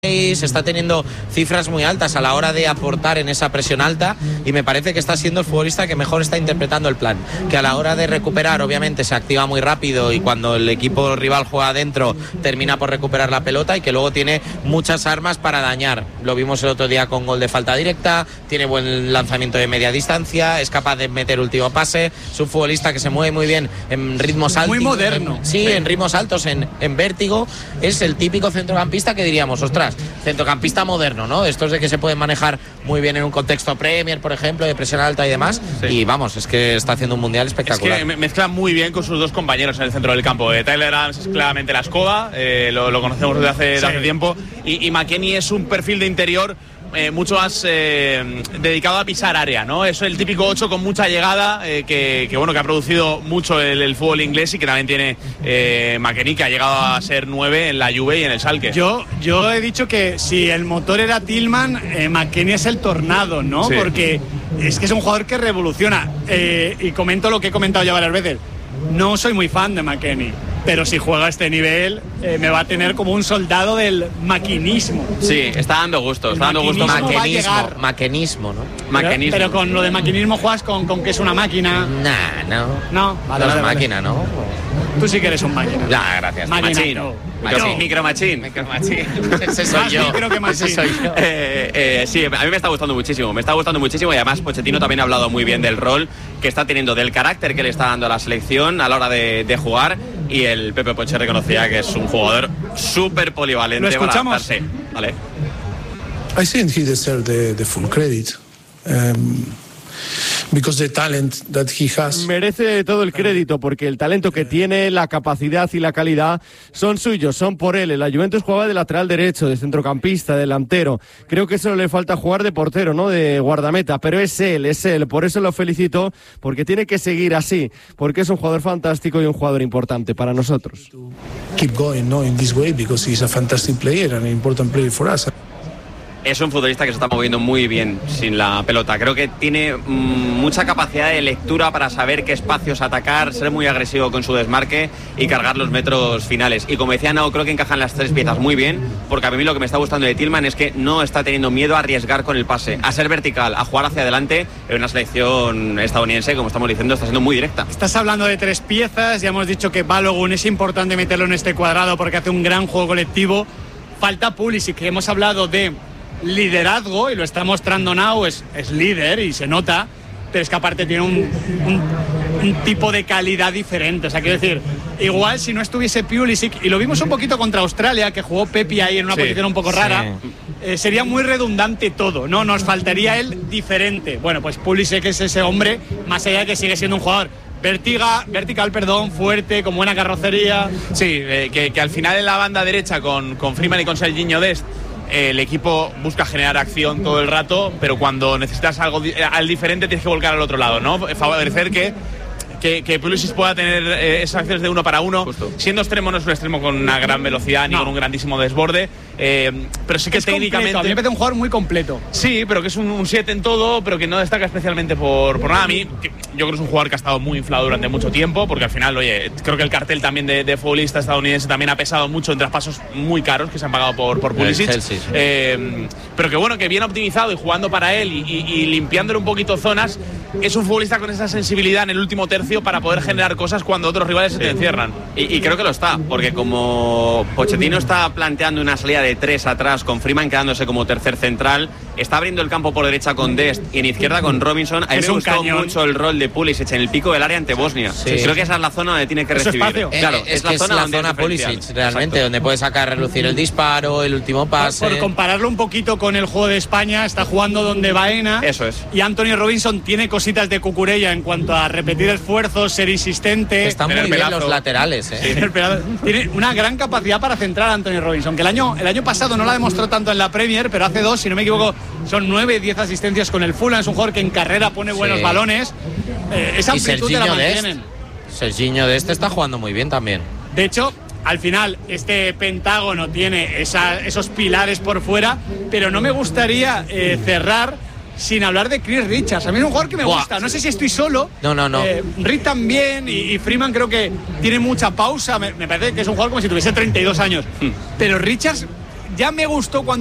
está teniendo cifras muy altas a la hora de aportar en esa presión alta y me parece que está siendo el futbolista que mejor está interpretando el plan, que a la hora de recuperar obviamente se activa muy rápido y cuando el equipo rival juega adentro termina por recuperar la pelota y que luego tiene muchas armas para dañar. Lo vimos el otro día con gol de falta directa, tiene buen lanzamiento de media distancia, es capaz de meter último pase, es un futbolista que se mueve muy bien en ritmos altos. Muy moderno. En ritmos altos, en vértigo, es el típico centrocampista que diríamos, ostras, centrocampista moderno, ¿no? Estos de que se pueden manejar muy bien en un contexto Premier, por ejemplo, de presión alta y demás. Sí. Y vamos, es que está haciendo un mundial espectacular. Es que mezcla muy bien con sus dos compañeros en el centro del campo. Tyler Adams es claramente la escoba, lo conocemos desde hace tiempo. Y McKennie es un perfil de interior mucho más dedicado a pisar área, ¿no? Es el típico 8 con mucha llegada, que ha producido mucho el fútbol inglés y que también tiene McKennie, que ha llegado a ser 9 en la Juve y en el Schalke. Yo he dicho que si el motor era Tillman, McKennie es el tornado, ¿no? Sí. Porque es que es un jugador que revoluciona. Y comento lo que he comentado ya varias veces. No soy muy fan de McKennie, pero si juega a este nivel me va a tener como un soldado del maquinismo. Sí, está dando gusto. Maquinismo, ¿no? Maquinismo. Pero con lo de maquinismo juegas con que es una máquina. No. Vale, no es máquina, ¿no? Tú sí que eres un máquina. Ya, gracias. Micro Machín. Ese soy yo. Sí, a mí me está gustando muchísimo. Y además Pochettino también ha hablado muy bien del rol que está teniendo, del carácter que le está dando a la selección a la hora de jugar. Y el Pepe Poche reconocía que es un jugador súper polivalente. ¿Lo escuchamos? Para adaptarse. Vale. I think he deserves the full credit. Because the talent that he has. Merece todo el crédito porque el talento que tiene, la capacidad y la calidad son suyos, son por él. La Juventus jugaba de lateral derecho, de centrocampista, delantero. Creo que solo le falta jugar de portero, ¿no? De guardameta, pero es él. Por eso lo felicito, porque tiene que seguir así, porque es un jugador fantástico y un jugador importante para nosotros. Keep going, no, in this way, because he's a fantastic player and an important player for us. Es un futbolista que se está moviendo muy bien sin la pelota. Creo que tiene mucha capacidad de lectura para saber qué espacios atacar, ser muy agresivo con su desmarque y cargar los metros finales. Y como decía Nao, creo que encajan las tres piezas muy bien, porque a mí lo que me está gustando de Tillman es que no está teniendo miedo a arriesgar con el pase, a ser vertical, a jugar hacia adelante. En una selección estadounidense, como estamos diciendo, está siendo muy directa. Estás hablando de tres piezas, ya hemos dicho que Balogun es importante meterlo en este cuadrado porque hace un gran juego colectivo. Falta Pulisic, que hemos hablado de liderazgo y lo está mostrando Nao, es líder y se nota, pero es que aparte tiene un tipo de calidad diferente. O sea, quiero decir, igual si no estuviese Pulisic, y lo vimos un poquito contra Australia, que jugó Pepi ahí en una posición un poco rara, sería muy redundante todo, ¿no? Nos faltaría él diferente. Bueno, pues Pulisic es ese hombre, más allá de que sigue siendo un jugador vertical, fuerte, con buena carrocería. Sí, que al final en la banda derecha con Freeman y con Serginho Dest, el equipo busca generar acción todo el rato, pero cuando necesitas algo al diferente tienes que volcar al otro lado, ¿no? Favorecer que Pulisic pueda tener esas acciones de uno para uno. Justo. Siendo extremo no es un extremo con una gran velocidad ni con un grandísimo desborde, pero sí que es técnicamente... A mí me parece un jugador muy completo. Sí, pero que es un 7 en todo, pero que no destaca especialmente por nada. A mí, yo creo que es un jugador que ha estado muy inflado durante mucho tiempo, porque al final, creo que el cartel también de futbolista estadounidense también ha pesado mucho en traspasos muy caros que se han pagado por Pulisic. Pero que bueno, que bien optimizado y jugando para él y limpiándole un poquito zonas, es un futbolista con esa sensibilidad en el último tercio para poder generar cosas cuando otros rivales se te encierran. Y creo que lo está, porque como Pochettino está planteando una salida de 3 atrás, con Freeman quedándose como tercer central, está abriendo el campo por derecha con Dest y en izquierda con Robinson. A mí me gustó mucho el rol de Pulisic en el pico del área ante Bosnia. Creo que esa es la zona donde tiene que recibir. Claro, es la zona Pulisic, realmente, donde puede sacar a relucir el disparo, el último pase. Por compararlo un poquito con el juego de España, está jugando donde Baena. Eso es. Y Anthony Robinson tiene cositas de Cucurella en cuanto a repetir esfuerzos, ser insistente. Están muy bien los laterales, Tiene una gran capacidad para centrar a Anthony Robinson, que el año pasado no la demostró tanto en la Premier, pero hace 2, si no me equivoco, son 9-10 asistencias con el Fulham. Es un jugador que en carrera pone buenos balones. Esa amplitud te la mantienen. Serginho Dest está jugando muy bien también. De hecho, al final, este pentágono tiene esos pilares por fuera, pero no me gustaría cerrar sin hablar de Chris Richards. A mí es un jugador que me gusta. No sé si estoy solo. No. Reed también y Freeman creo que tiene mucha pausa. Me parece que es un jugador como si tuviese 32 años. Pero Richards ya me gustó cuando